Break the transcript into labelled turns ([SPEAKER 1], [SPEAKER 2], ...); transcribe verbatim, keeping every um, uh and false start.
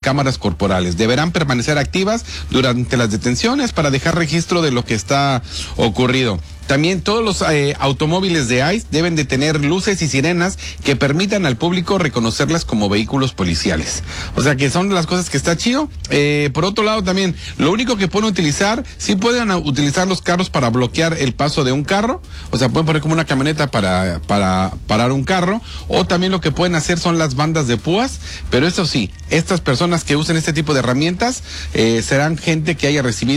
[SPEAKER 1] cámaras corporales. Deberán permanecer activas durante las detenciones para dejar registro de lo que está ocurrido. También todos los eh, automóviles de I C E deben de tener luces y sirenas que permitan al público reconocerlas como vehículos policiales. O sea que son las cosas que está chido. Eh, por otro lado también, lo único que pueden utilizar, sí pueden utilizar los carros para bloquear el paso de un carro. O sea, pueden poner como una camioneta para, para parar un carro. O también lo que pueden hacer son las bandas de púas. Pero eso sí, estas personas que usen este tipo de herramientas eh, serán gente que haya recibido